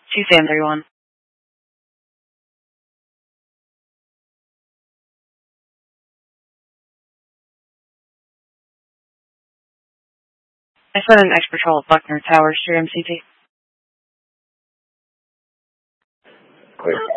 2 Sam 31. I sent an X-Patrol at Buckner Towers through MCT. Clear.